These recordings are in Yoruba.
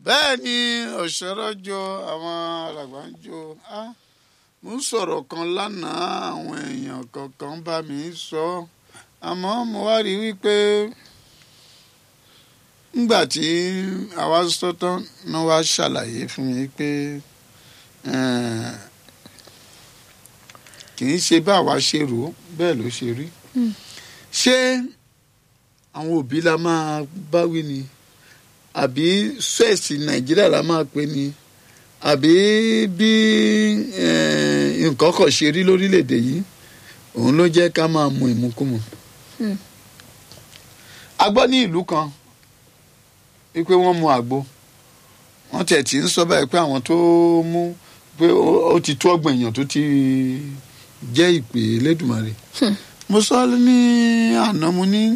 bẹ́ẹ̀ ni òṣèrọ́jọ́ àwọn alàgbà ń jó mo ń sọ̀rọ̀ kan lánàá àwọn èèyàn kọ̀ọ̀kan bá mi sọ àmọ́ mo wá rí wípé nígbà tí àwa sọ tán ni wàá ṣàlàyé fún mi pé kì í ṣe bá àwa ṣe rò ó bẹ́ẹ̀ ló ṣe rí ṣé àwọn òbí la máa bá wí ni àbí sẹ́ẹ̀sì nàìjíríà la máa pè ní àbí bí nǹkan kan ṣe rí lórílẹ̀‐èdè yìí òun ló jẹ́ ká máa mu ìmukúmu. A gbọ́ ní ìlú kan wípé wọ́n mu àgbo wọ́n tẹ̀ tí ń sọ báyìí pé àwọn tó mú pé ó ti tó ọgbọ̀n èèyàn tó ti jẹ́ ìpè Elédùmarè. Mo sọ ní àná mo ní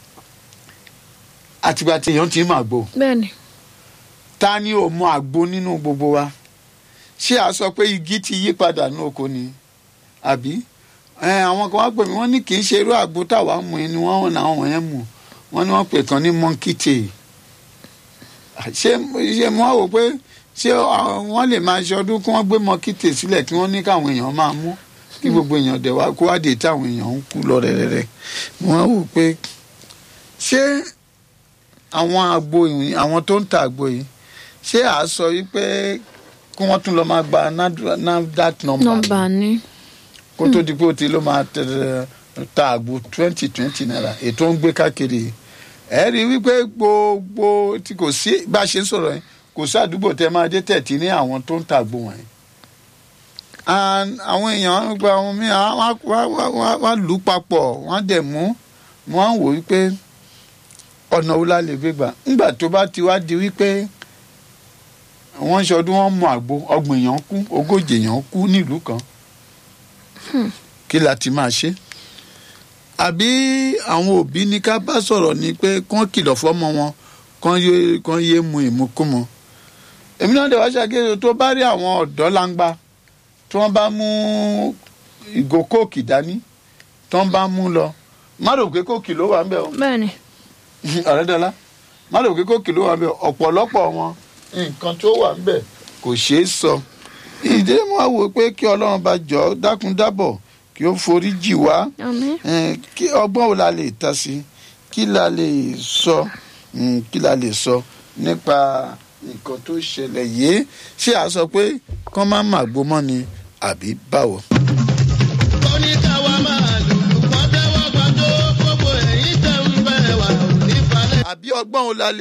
àtìgbà tí èèyàn ti máa gbó. Bẹ́ẹ̀ni. Ta ni ò mọ àgbo nínú gbogbo wa ṣé a sọ pé igi ti yí padà ní oko ni àbí àwọn kan wá pè mí wọ́n ní kì í ṣe irú àgbo táwa mú ni wọ́n náà wọ́n yẹn mú wọ́n ní wọ́n pè kan ní monkey tail ṣé mo wá wò pé ṣé wọ́n lè máa ṣe ọdún kí wọ́n gbé monkey tail sílẹ̀ kí wọ́n ní káwọn èèyàn máa mú kí gbogbo èèyàn dẹ̀ wá kó wá dé táwọn èèyàn ń kú lọ rẹ̀rẹ̀rẹ̀ mo wá wò pé ṣé àwọn àgbo yìí àwọn tó ń ta àgbo yìí ṣé à á sọ wípé kí wọ́n tún lọ máa gba NAFDAC nọ́mbà ni kó tó di pé ó ti ló máa ta àgbo 20 naira ètò ń gbé káàkiri ẹ rí wípé gbogbo tí kò sí bá a ṣe ń sọ̀rọ̀ yẹn kò sí àdúgbò tẹ máa dé tẹ̀tí ní àwọn tó ń ta àgbo wọ̀nyí àwọn èèyàn gba àwọn míì wá lù ú papọ̀ wọ́n dẹ̀ mú wọ́n wò wípé ọ̀nà wo la lè gbé gbà ńgbà tó bá ti wá di wípé wọ́n ṣe ọdún wọn mú àgbo ọgbọ̀n èèyàn kú 40 èèyàn kú nílùú kan kí la ti máa ṣe àbí àwọn òbí ní ká bá sọ̀rọ̀ ni pé kán kìlọ̀ fọ́mọ wọn kán yé mu ìmukúmu èmi náà dẹ̀ wá ṣàkíyèsí tó bá rí àwọn ọ̀dọ́ langba tí wọ́n bá mú ìgò kóòkì dání tí wọ́n bá mú lọ má rò pé kóòkì ló wà ń bẹ̀ o. Bẹ́ẹ̀ni. Ọ̀rẹ́dọ́lá má rò pé kóòkì ló wà ń bẹ̀ ọ̀pọ̀lọpọ̀ wọn nǹkan tó wà ń bẹ̀ kò ṣeé sọ ìdí mo wá wò pé kí Ọlọ́run bá jọ dákun dábọ̀ kí ó forí jì wá kí ọgbọ́n wo la lè ta sí kí la lè sọ nípa nǹkan tó ṣẹlẹ̀ yìí ṣé a sọ pé kán má má gbó mọ́ ni àbí báwo. àbí ọgbọ́n wo la lè.